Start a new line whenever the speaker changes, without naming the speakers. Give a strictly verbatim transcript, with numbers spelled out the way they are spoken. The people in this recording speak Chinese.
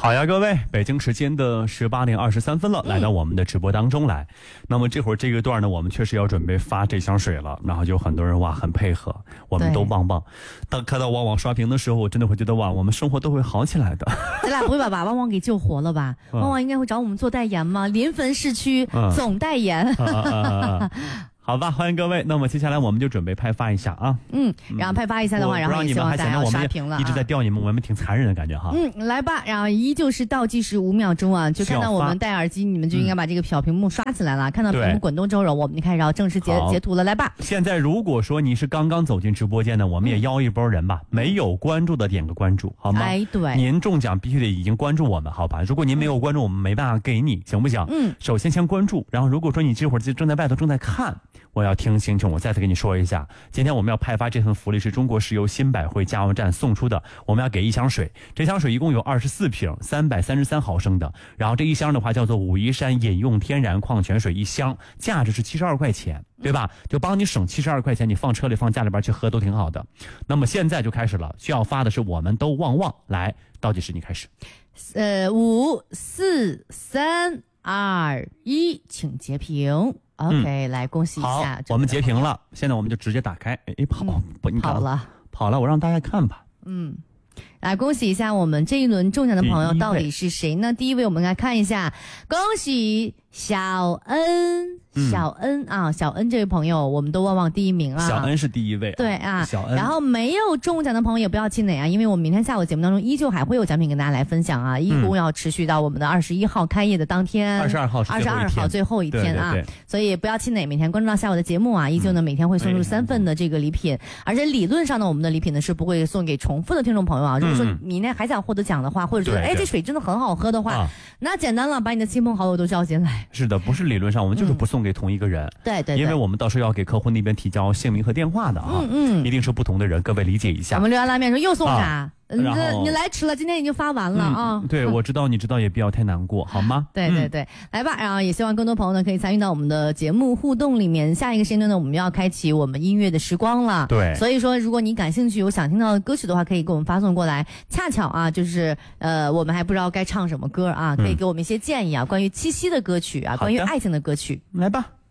好呀，各位，北京时间的十八点二十三分了，来到我们的直播当中来。那么这会儿这个段呢，我们确实要准备发这箱水了，然后就很多人哇很配合，我们都旺旺。当看到旺旺刷屏的时候，我真的会觉得哇，我们生活都会好起来的。
咱俩不会把把旺旺给救活了吧？嗯、旺旺应该会找我们做代言吗？临汾市区总代言。嗯啊啊啊啊
好吧，欢迎各位。那么接下来我们就准备派发一下啊。
嗯，然后派发一下的话，然后也希望大家要刷屏了、啊。
一直在吊你们，我们挺残忍的感觉哈。
嗯，来吧，然后依旧是倒计时五秒钟啊，就看到我们戴耳机，你们就应该把这个小屏幕刷起来了。嗯、看到屏幕滚动之后，我们就开始要正式截截图了，来吧。
现在如果说你是刚刚走进直播间的，我们也邀一波人吧，嗯、没有关注的点个关注，好吗？
哎，对，
您中奖必须得已经关注我们，好吧？如果您没有关注，我们没办法给你，行不行？嗯，首先先关注，然后如果说你这会儿正在外头正在看，我要听清。我再次跟你说一下，今天我们要派发这份福利是中国石油新百汇加油站送出的，我们要给一箱水，这箱水一共有二十四瓶，三百三十三毫升的，然后这一箱的话叫做武夷山饮用天然矿泉水一箱，价值是七十二块钱，对吧？就帮你省七十二块钱，你放车里放家里边去喝都挺好的。那么现在就开始了，需要发的是我们都旺旺，来，倒计时你开始。
呃，五四三二一，请截屏。OK，、嗯、来恭喜一下！
好，我们截屏了，现在我们就直接打开。哎，跑、嗯、不，你
跑了，
跑了，我让大家看吧。
嗯，来恭喜一下我们这一轮中奖的朋友到底是谁呢？第一位我们来看一下，恭喜小恩。小恩啊，小恩这位朋友，我们都旺旺第一名啊！
小恩是第一位，
对啊，
小恩。
然后没有中奖的朋友也不要气馁啊，因为我们明天下午节目当中依旧还会有奖品跟大家来分享啊，一共要持续到我们的二十一号开业的当天，
二十二号是
二十二号最后一天啊，
对对对，
所以不要气馁，每天关注到下午的节目啊，依旧呢每天会送出三份的这个礼品，嗯、而且理论上呢，我们的礼品呢是不会送给重复的听众朋友啊。如果说明天还想获得奖的话，或者觉得哎这水真的很好喝的话，啊、那简单了，把你的亲朋好友都叫进来。
是的，不是理论上，我们就是不送给同一个人。嗯
对 对, 对，
因为我们到时候要给客户那边提交姓名和电话的啊，嗯嗯，一定是不同的人，各位理解一下。
我们刘安拉面说又送啥？
啊
你你来迟了，今天已经发完了、嗯、啊。
对，我知道，你知道也不要太难过，好吗？
对对对，嗯、来吧，然后也希望更多朋友呢可以参与到我们的节目互动里面。下一个时间段呢，我们要开启我们音乐的时光了。
对，
所以说如果你感兴趣有想听到的歌曲的话，可以给我们发送过来。恰巧啊，就是呃，我们还不知道该唱什么歌啊，可以给我们一些建议啊，关于七夕的歌曲啊，关于爱情的歌曲，
来吧。